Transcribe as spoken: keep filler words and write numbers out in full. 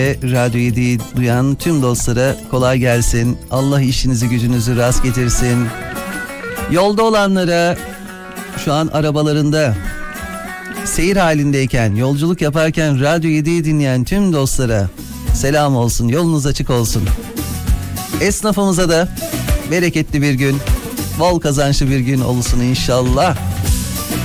Radyo yediyi duyan tüm dostlara kolay gelsin. Allah işinizi gücünüzü rast getirsin. Yolda olanlara, şu an arabalarında seyir halindeyken, yolculuk yaparken Radyo yediyi dinleyen tüm dostlara selam olsun, yolunuz açık olsun. Esnafımıza da bereketli bir gün, bol kazançlı bir gün olsun inşallah.